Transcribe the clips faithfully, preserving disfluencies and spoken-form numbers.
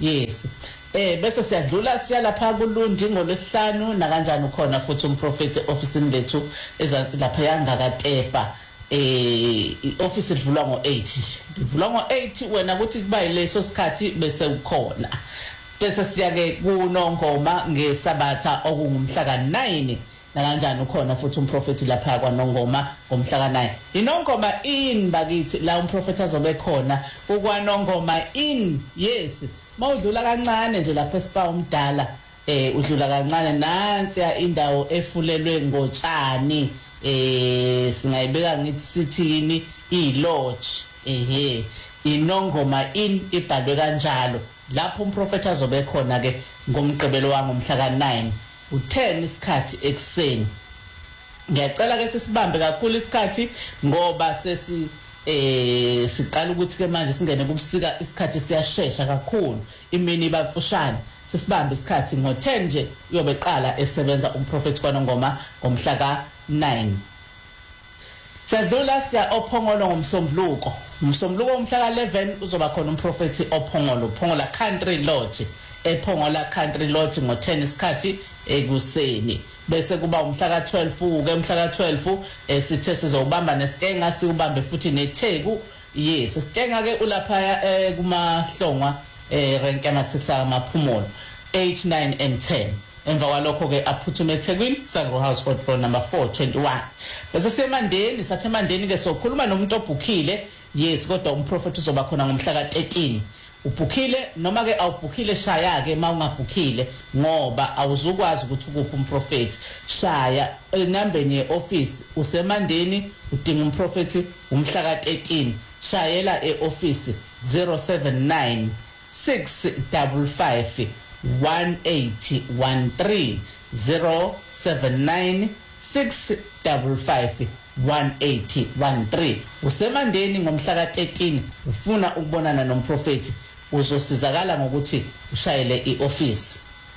yes eh bese siyadlula siya lapha kuLundi ngolwesihlanu na kanjani ukhona futhi umprofeti officeini lethu ezansi lapha yangakatepa eh ioffice ivulwa ngo eight ivulwa ngo eight wena kuthi kuba yileso sikhathi bese ukhona bese siya ke kuNongoma ngesabatha okungumhla ka nine na kanjani ukhona futhi umprofeti lapha kwaNongoma ngomhla ka nine iNongoma in bakithi la umprofeti azobe khona ukwaNongoma in yes mawudlula kancane nje lapha esipa umdala eh udlula kancane nansi ya indawo efulelwe ngotshani eh singayibeka ngithi sithini ilodge ehe iNongoma in ibhalwe kanjalo lapho umprofeti azobe khona ke ngomgqibelo wangomhla ka nine u ten isikhathi ekseni ngiyacela ke sisibambe kakhulu isikhathi ngoba sesi eh siqala ukuthi ke manje singene kubusika isikhathi siyashesha kakhulu imini bafushane sisibambe isikhathi ngo ten nje uyobe qala esebenza umprofeti kwaNongoma ngomhla ka nine Sadlula siya ophongolo ngomsombuluko umsombuluko umhla ka eleven uzoba khona umprofeti ophongolo Phongola Country Lodge ePhongola Country Lodge ngo ten isikhathi ekuseni bese kuba umhla ka twelve ke umhla ka twelve esithe sizobamba nesitenga sikubambe futhi neTheku yes isitenga ke ulapha kumahlongwa renke amathisa amaphumulo eight nine and ten emva kwalokho ke aphuthume eThekwini Sangro House Road Pro number four twenty-one bese semandeni sathe mandeni ke sokhuluma nomuntu obhukhile yes kodwa umprofeti uzoba khona ngomhla ka thirteen ubhukhile noma ke awubhukhile shaya ke mawungabhukhile ngoba awuzukwazi ukuthi ukuphi umprofeti shaya enambeni yeoffice usemandeni udinga umprofeti umhla ka thirteen shayela eoffice zero seven nine six five five one eight one three zero seven nine six five five one eight one three usemandeni ngomhla ka thirteen ufuna ukubonana nomprofeti uzosizakala ngokuthi ushayele ioffice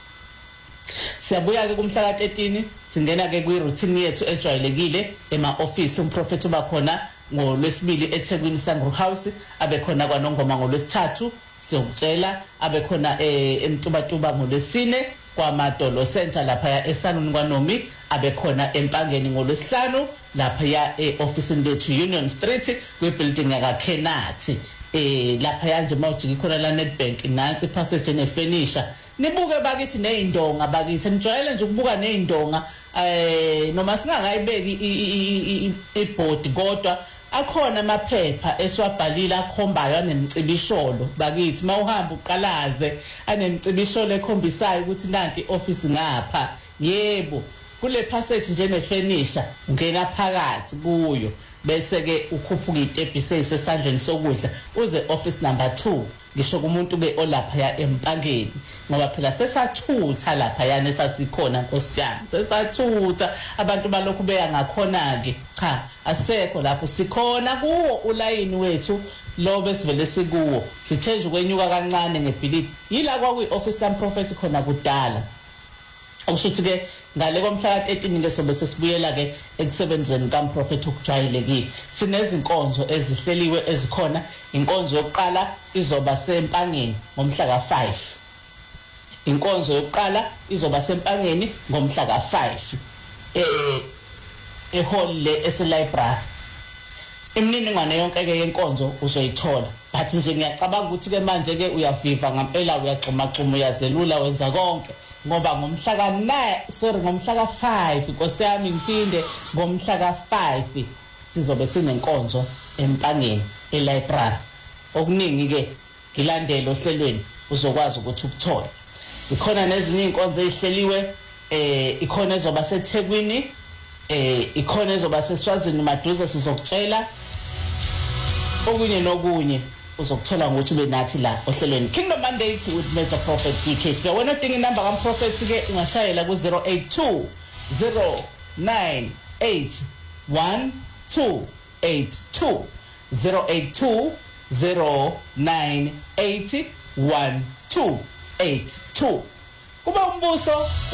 siyabuya ke kumhla ka thirteen singena ke kwi routine yethu ejwayelekile ema office umprofeti uba khona ngolwesibili eThekwini Sangro House abe khona kwaNongoma ngolwesithathu siyokutshela abe khona eMtubatuba ngolwesine kwaMadolo Center lapha ya eSanuni kwaNomi abe khona eMpangeni ngolwesihlanu lapha ya eofficeini lethu Union Street kwibuilding yaka Kenathi eh lapha yanje mawujika khona la Nedbank nansi passage nefurniture nibuke bakithi neindonga bakithi nijwayele nje ukubuka neindonga eh noma singakayibeki iboard kodwa akhona amaphepha esiwabhalile akhombayo anemcibisholo bakithi mawuhamba uqalaze anemcibisholo ekhombisayo ukuthi nanti office ngapha yebo kule passage nje nefurniture ungena phakathi kuyo bese ke ukhuphuka itebhisi sesandleni sokudla uze office number two ngisho kumuntu ke olapha ya eMpangeni ngoba phela sesathutha lapha yana esasikhona nkosiyami sesathutha abantu balokhu beya ngakhona ke cha asekho lapho sikhona kuwo ulayini wethu lo besivele sikuwo sithenje ukwenyuka kancane ngebhilidi yila kwakwi office tam prophet khona kudala okushuthi ke ngale komhla ka thirteen ke sobe sesibuyela ke ekusebenzeni kaMprofeti ukujwayelekile sinezinkonzo ezihleliwe ezikhona inkonzo yokuqala izoba seMpangeni ngomhla ka five inkonzo yokuqala izoba seMpangeni ngomhla ka five eh ehall le eselibrary imininingwane yonke ke yenkonzo uzoyithola but nje ngiyacabanga ukuthi ke manje ke uyaviva ngempela uyagxuma gxuma uyazelula wenza konke ngoba ngomhla ka nine sorry ngomhla ka five inkosi yami ngipinde ngomhla ka five sizobe sinenkonzo eMpangeni elibrary okuningi ke ngilandele ohlelweni uzokwazi ukuthi ukuthola ikhona nezinye inkonzo ezihleliwe eh ikhona ezoba seThekwini eh ikhona ezoba seSwazini Maduze sizokutshela okunye nokunye uzokuthola ngokuthi ube nathi la ohlelweni Kingdom Mandate with Major Prophet D K Spear wena udinga inamba kaMprophet ke ungashayela ku zero eight two zero nine eight one two eight two zero eight two zero nine eight one two eight two kuba umbuso